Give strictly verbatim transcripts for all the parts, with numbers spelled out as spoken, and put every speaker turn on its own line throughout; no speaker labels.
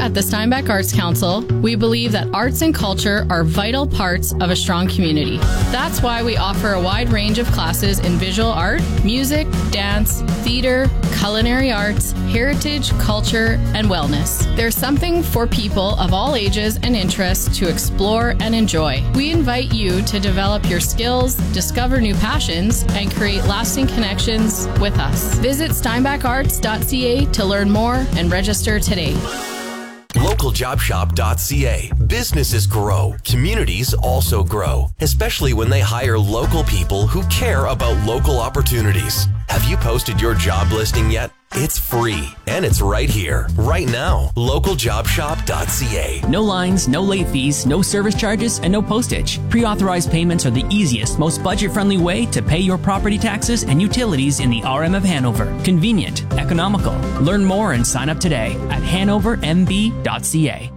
at the Steinbach Arts Council, we believe that arts and culture are vital parts of a strong community. That's why we offer a wide range of classes in visual art, music, dance, theater, culinary arts, heritage, culture, and wellness. There's something for people of all ages and interests to explore and enjoy. We invite you to develop your skills, discover new passions, and create lasting connections with us. Visit steinbach arts dot c a to learn more and register today.
local job shop dot c a. Businesses grow. Communities also grow, especially when they hire local people who care about local opportunities. Have you posted your job listing yet? It's free, and it's right here, right now. local job shop dot c a.
No lines, no late fees, no service charges, and no postage. Pre-authorized payments are the easiest, most budget-friendly way to pay your property taxes and utilities in the R M of Hanover. Convenient, economical. Learn more and sign up today at hanover m b dot c a.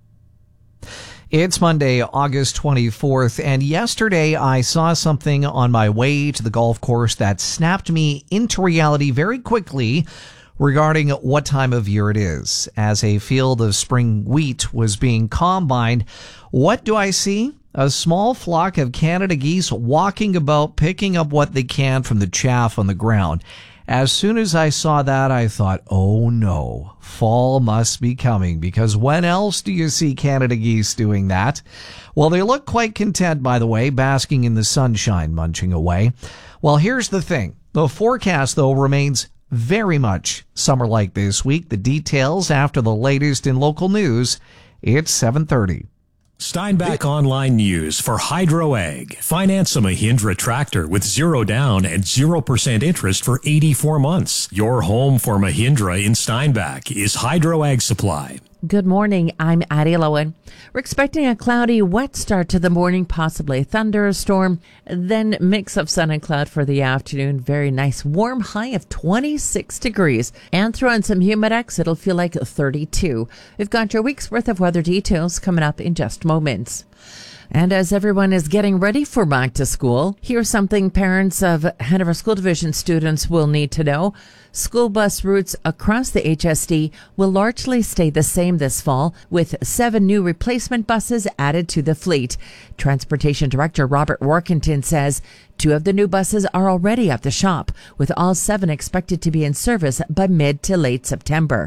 It's Monday, August twenty-fourth, and yesterday I saw something on my way to the golf course that snapped me into reality very quickly regarding what time of year it is. As a field of spring wheat was being combined, what do I see? A small flock of Canada geese walking about, picking up what they can from the chaff on the ground. As soon as I saw that, I thought, oh no, fall must be coming, because when else do you see Canada geese doing that? Well, they look quite content, by the way, basking in the sunshine, munching away. Well, here's the thing. The forecast, though, remains very much summer-like this week. The details after the latest in local news. It's seven thirty.
Steinbach Online News for Hydro Ag. Finance a Mahindra tractor with zero down and zero percent interest for eighty-four months. Your home for Mahindra in Steinbach is Hydro Ag Supply.
Good morning. I'm Addie Lowen. We're expecting a cloudy, wet start to the morning, possibly a thunderstorm, then mix of sun and cloud for the afternoon. Very nice warm high of twenty-six degrees. And throw in some Humidex, it'll feel like thirty-two. We've got your week's worth of weather details coming up in just moments. And as everyone is getting ready for back to school, here's something parents of Hanover School Division students will need to know. School bus routes across the H S D will largely stay the same this fall, with seven new replacement buses added to the fleet. Transportation Director Robert Workington says two of the new buses are already at the shop, with all seven expected to be in service by mid to late September.